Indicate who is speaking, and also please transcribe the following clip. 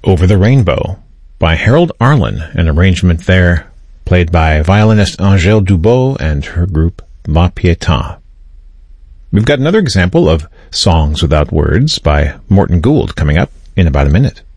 Speaker 1: Over the Rainbow by Harold Arlen, an arrangement there played by violinist Angèle Dubot and her group La Pietà. We've got another example of Songs Without Words by Morton Gould coming up in about a minute.